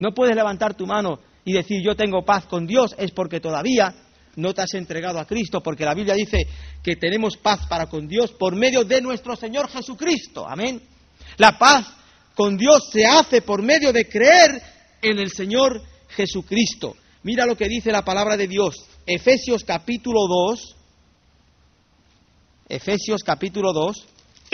No puedes levantar tu mano y decir yo tengo paz con Dios, es porque todavía no te has entregado a Cristo, porque la Biblia dice que tenemos paz para con Dios por medio de nuestro Señor Jesucristo. Amén. La paz con Dios se hace por medio de creer en el Señor Jesucristo. Mira lo que dice la palabra de Dios. Efesios capítulo 2. Efesios capítulo 2.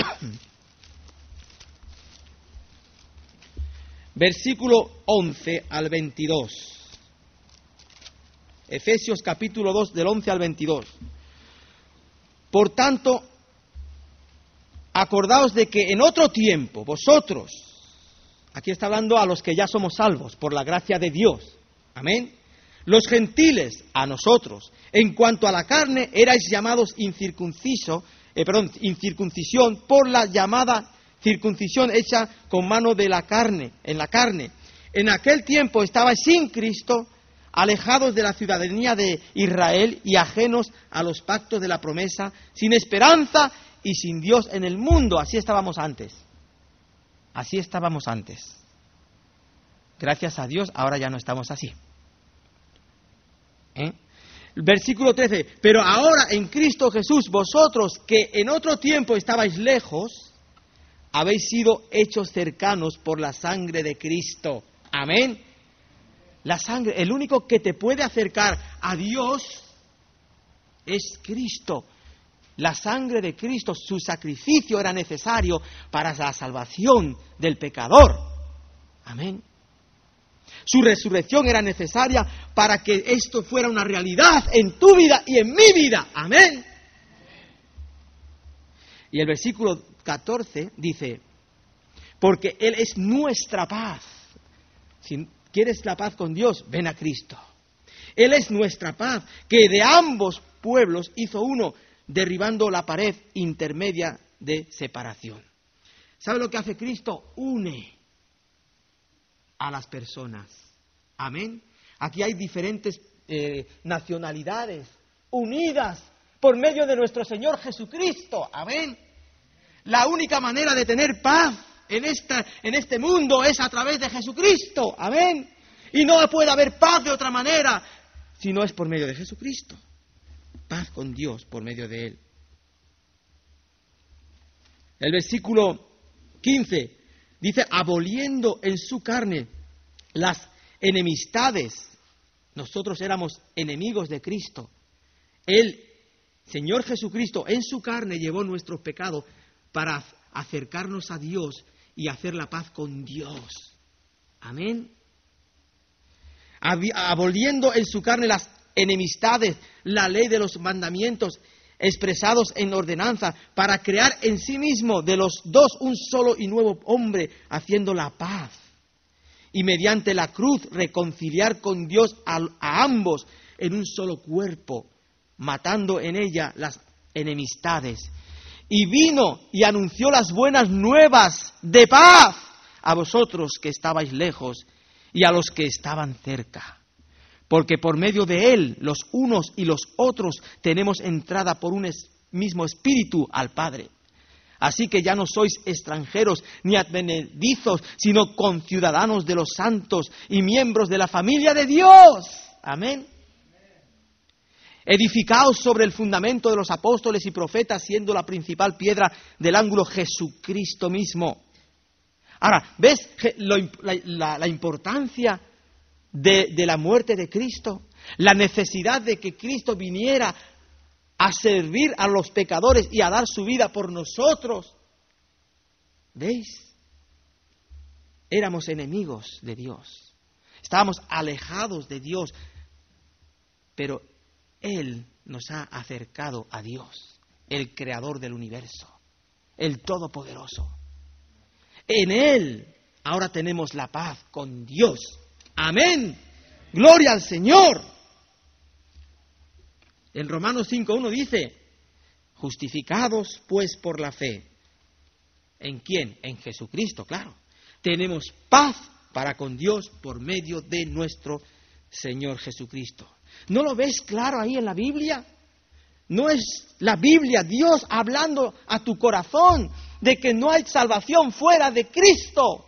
Versículo 11 al 22. Efesios capítulo 2 del 11 al 22. Por tanto, acordaos de que en otro tiempo vosotros, aquí está hablando a los que ya somos salvos por la gracia de Dios, amén, los gentiles, a nosotros, en cuanto a la carne, erais llamados incircuncisión por la llamada circuncisión hecha con mano de la carne, en la carne. En aquel tiempo estabais sin Cristo, alejados de la ciudadanía de Israel y ajenos a los pactos de la promesa, sin esperanza y sin Dios en el mundo. Así estábamos antes. Así estábamos antes. Gracias a Dios, ahora ya no estamos así. Versículo 13. Pero ahora en Cristo Jesús, vosotros que en otro tiempo estabais lejos, habéis sido hechos cercanos por la sangre de Cristo. Amén. La sangre, el único que te puede acercar a Dios es Cristo. La sangre de Cristo, su sacrificio era necesario para la salvación del pecador. Amén. Su resurrección era necesaria para que esto fuera una realidad en tu vida y en mi vida. Amén. Y el versículo 14 dice, porque Él es nuestra paz. Si quieres la paz con Dios, ven a Cristo. Él es nuestra paz, que de ambos pueblos hizo uno, derribando la pared intermedia de separación. ¿Sabe lo que hace Cristo? Une a las personas. Amén. Aquí hay diferentes nacionalidades unidas por medio de nuestro Señor Jesucristo. Amén. La única manera de tener paz en este mundo es a través de Jesucristo. Amén. Y no puede haber paz de otra manera si no es por medio de Jesucristo. Paz con Dios por medio de Él. El versículo 15 dice, aboliendo en su carne las enemistades. Nosotros éramos enemigos de Cristo. El Señor Jesucristo en su carne llevó nuestros pecados para acercarnos a Dios y hacer la paz con Dios. Amén. Aboliendo en su carne las enemistades, la ley de los mandamientos expresados en ordenanza, para crear en sí mismo de los dos un solo y nuevo hombre, haciendo la paz. Y mediante la cruz reconciliar con Dios a ambos en un solo cuerpo, matando en ella las enemistades. Y vino y anunció las buenas nuevas de paz a vosotros que estabais lejos y a los que estaban cerca. Porque por medio de Él, los unos y los otros, tenemos entrada por un mismo espíritu al Padre. Así que ya no sois extranjeros ni advenedizos, sino conciudadanos de los santos y miembros de la familia de Dios. Amén. Edificaos sobre el fundamento de los apóstoles y profetas, siendo la principal piedra del ángulo Jesucristo mismo. Ahora, ¿ves la importancia de la muerte de Cristo? La necesidad de que Cristo viniera a servir a los pecadores y a dar su vida por nosotros. ¿Veis? Éramos enemigos de Dios. Estábamos alejados de Dios. Pero Él nos ha acercado a Dios, el creador del universo, el todopoderoso. En Él ahora tenemos la paz con Dios. Amén. Gloria al Señor. En Romanos 5:1 dice, justificados pues por la fe. ¿En quién? En Jesucristo, claro. Tenemos paz para con Dios por medio de nuestro Señor Jesucristo. ¿No lo ves claro ahí en la Biblia? No es la Biblia, Dios hablando a tu corazón de que no hay salvación fuera de Cristo.